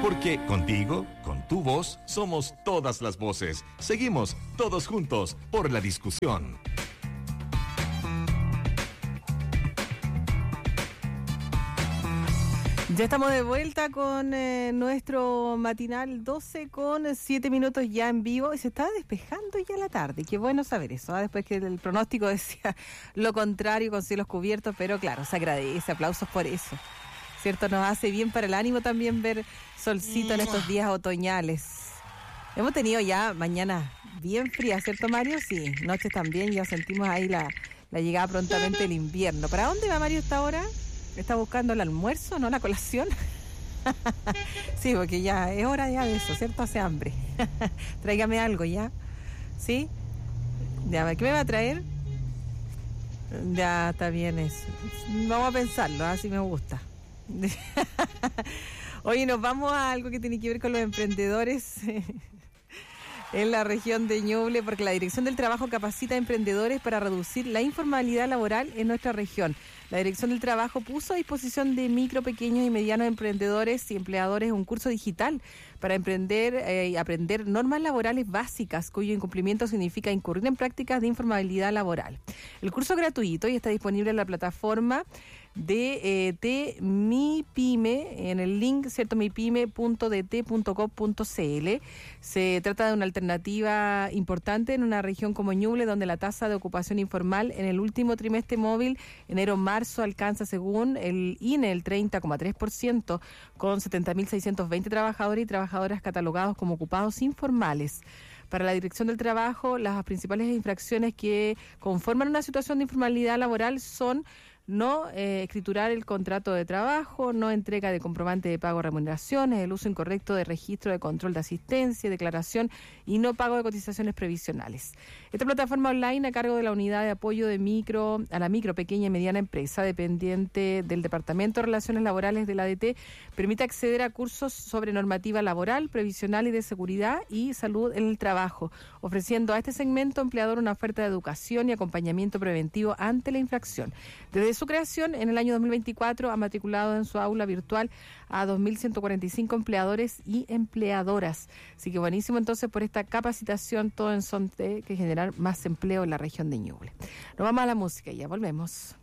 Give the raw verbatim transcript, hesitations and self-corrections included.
Porque contigo, con tu voz, somos todas las voces. Seguimos todos juntos por la discusión. Ya estamos de vuelta con eh, nuestro matinal doce con siete minutos ya en vivo y se está despejando ya la tarde. Qué bueno saber eso, ¿eh? Después que el pronóstico decía lo contrario con cielos cubiertos, pero claro, se agradece, aplausos por eso. ¿Cierto? Nos hace bien para el ánimo también ver solcito en estos días otoñales. Hemos tenido ya mañanas bien frías, ¿cierto, Mario? Sí, noches también, ya sentimos ahí la, la llegada prontamente del invierno. ¿Para dónde va Mario esta hora? ¿Está buscando el almuerzo, no la colación? Sí, porque ya es hora ya de eso, ¿cierto? Hace hambre. Tráigame algo ya. ¿Sí? Ya, ¿qué me va a traer? Ya, está bien eso. Vamos a pensarlo, así me gusta. Oye, nos vamos a algo que tiene que ver con los emprendedores en la región de Ñuble, porque la Dirección del Trabajo capacita a emprendedores para reducir la informalidad laboral en nuestra región. La Dirección del Trabajo puso a disposición de micro, pequeños y medianos emprendedores y empleadores un curso digital para emprender eh, y aprender normas laborales básicas, cuyo incumplimiento significa incurrir en prácticas de informalidad laboral. El curso es gratuito y está disponible en la plataforma de eh, T Mi Pyme, en el link, ¿cierto? mipyme punto d t punto gov punto c l. Se trata de una alternativa importante en una región como Ñuble, donde la tasa de ocupación informal en el último trimestre móvil, enero-marzo, alcanza, según el I N E, el treinta coma tres por ciento, con setenta mil seiscientos veinte trabajadores y trabajadoras catalogados como ocupados informales. Para la Dirección del Trabajo, las principales infracciones que conforman una situación de informalidad laboral son no eh, escriturar el contrato de trabajo, no entrega de comprobante de pago de remuneraciones, el uso incorrecto de registro de control de asistencia, declaración y no pago de cotizaciones previsionales. Esta plataforma online, a cargo de la Unidad de Apoyo de micro a la Micro, Pequeña y Mediana Empresa, dependiente del Departamento de Relaciones Laborales de la A D T, permite acceder a cursos sobre normativa laboral, previsional y de seguridad y salud en el trabajo, ofreciendo a este segmento empleador una oferta de educación y acompañamiento preventivo ante la infracción. Desde su creación, en el año dos mil veinticuatro, ha matriculado en su aula virtual a dos mil ciento cuarenta y cinco empleadores y empleadoras. Así que buenísimo entonces por esta capacitación, todo en son de que generar más empleo en la región de Ñuble. Nos vamos a la música y ya volvemos.